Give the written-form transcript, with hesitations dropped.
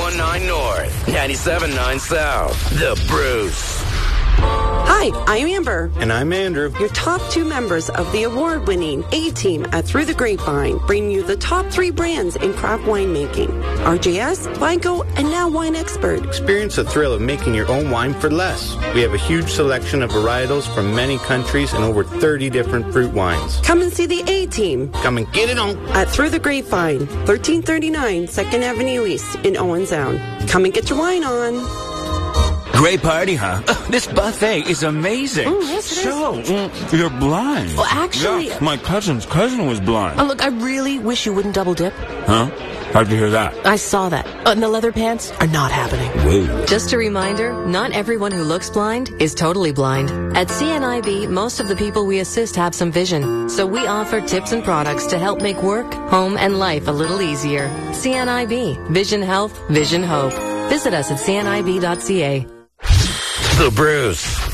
9719 North, 97.9 South. The Bruce. Hi, I'm Amber. And I'm Andrew. Your top 2 members of the award-winning A-Team at Through the Grapevine bring you the top 3 brands in craft winemaking. RJS, Vigo, and now Wine Expert. Experience the thrill of making your own wine for less. We have a huge selection of varietals from many countries and over 30 different fruit wines. Come and see the A-Team. Come and get it on. At Through the Grapevine, 1339 2nd Avenue East in Owen Sound. Come and get your wine on. Great party, huh? This buffet is amazing. Yes, it So, you're blind. Well, actually... Yeah, my cousin's cousin was blind. Oh, look, I really wish you wouldn't double dip. Huh? How'd you hear that? I saw that. And the leather pants are not happening. Whoa. Just a reminder, not everyone who looks blind is totally blind. At CNIB, most of the people we assist have some vision. So we offer tips and products to help make work, home, and life a little easier. CNIB. Vision Health, Vision Hope. Visit us at cnib.ca. The Bruce.